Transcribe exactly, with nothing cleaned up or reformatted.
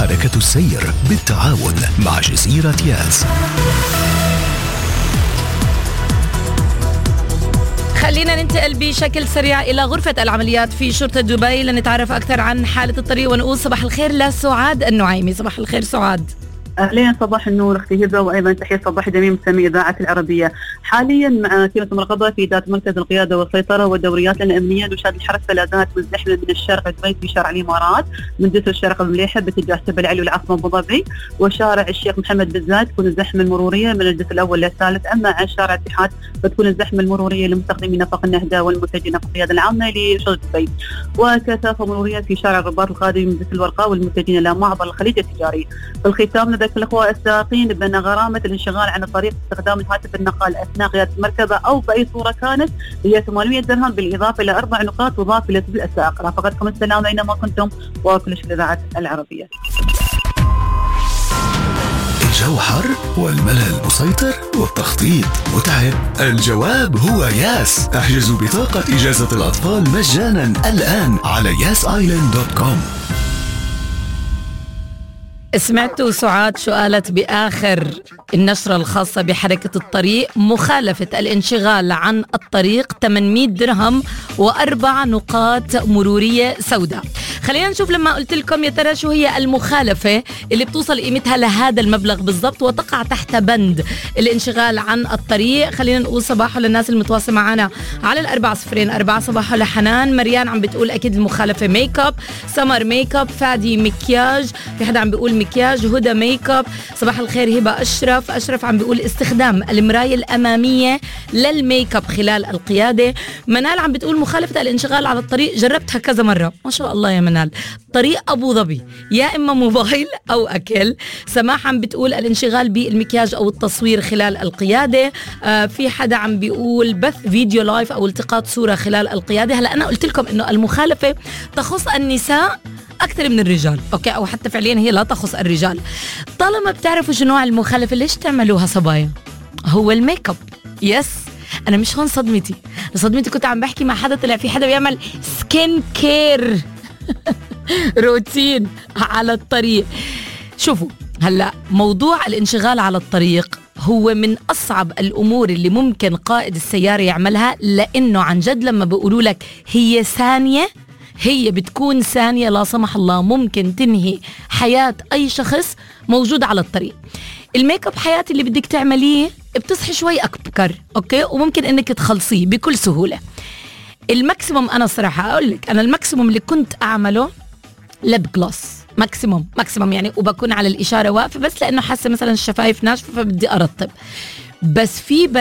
حركة السير بالتعاون مع جزيرة ياس. خلينا ننتقل بشكل سريع إلى غرفة العمليات في شرطة دبي لنتعرف أكثر عن حالة الطريق، ونقول صباح الخير لسعاد النعيمي. صباح الخير سعاد. أهلين، صباح النور أختي هبة، وأيضا تحية صباح جميع مستمعي إذاعة العربية. حاليا مع كلمة مراقبة في ذات مركز القيادة والسيطرة والدوريات الأمنية نشاهد الحركة لا زالت مزدحمة من الشارع دبي في شارع الإمارات من جسر الشارقة المليحة باتجاه سبل العلي والعاصمة أبو ظبي، وشارع الشيخ محمد بن زايد تكون الزحمة المرورية من الجسر الأول للثالث. أما عن شارع الاتحاد فتكون الزحمة المرورية لمستخدمي نفق النهدى والمتجهين في القيادة العامة لشرطة دبي، وكثافة مرورية في شارع الرباط القادم من جسر الورقة والمتجهين إلى معبر الخليج التجاري. في الختام نذكر الأخوة السائقين بأن غرامة الانشغال عن الطريق استخدام الهاتف النقال أثناء قيادة المركبة أو بأي صورة كانت هي ثمانمائة درهم، بالإضافة إلى أربع نقاط تضاف إلى سبيل السائق. رافقتكم السلام أينما كنتم، وكل شكر إذاعة العربية. الجو حر والملل مسيطر والتخطيط متعب؟ الجواب هو ياس. احجزوا بطاقة إجازة الأطفال مجانا الآن على ياس آيلاند دوت كوم. سمعتوا سعاد شو قالت بآخر النشرة الخاصة بحركة الطريق؟ مخالفة الانشغال عن الطريق ثمانمائة درهم وأربع نقاط مرورية سوداء. خلينا نشوف لما قلت لكم يا ترى شو هي المخالفة اللي بتوصل قيمتها لهذا المبلغ بالضبط وتقع تحت بند الانشغال عن الطريق. خلينا نقول صباحه للناس المتواصل معنا على الأربعة صفرين أربعة. صباحه لحنان. مريان عم بتقول أكيد المخالفة ميك اب. سمر ميك اب. فادي مكياج. في حدا عم بيقول مكياج. هدى ميك اب. صباح الخير هبة. أشرف أشرف عم بيقول استخدام المراية الأمامية للميك اب خلال القيادة. منال عم بتقول مخالفة الانشغال على الطريق جربتها كذا مرة. ما شاء الله يا منال. طريق أبو ظبي يا إما موبايل أو أكل. سماح عم بتقول الانشغال بالمكياج أو التصوير خلال القيادة. آه في حدا عم بيقول بث فيديو لايف أو التقاط صورة خلال القيادة. هلأ أنا قلت لكم إنه المخالفة تخص النساء أكثر من الرجال، أوكي، أو حتى فعليا هي لا تخص الرجال. طالما بتعرفوا شو نوع المخالفة ليش تعملوها صبايا؟ هو الميك اب. يس، أنا مش هون صدمتي. صدمتي كنت عم بحكي مع حدا طلع في حدا بيعمل سكين كير روتين على الطريق. شوفوا هلأ موضوع الانشغال على الطريق هو من أصعب الأمور اللي ممكن قائد السيارة يعملها، لأنه عن جد لما بيقولوا لك هي ثانية، هي بتكون ثانية لا سمح الله ممكن تنهي حياة أي شخص موجود على الطريق. الميك اب حياتي اللي بدك تعمليه بتصحي شوي أكبر، أوكي، وممكن إنك تخلصيه بكل سهولة. الماكسيموم أنا صراحة أقول لك، أنا الماكسيموم اللي كنت أعمله لب جلوس، ماكسيموم ماكسيموم يعني، وبكون على الإشارة واقفة بس لأنه حاسة مثلا الشفايف ناشفة فبدي أرطب. بس في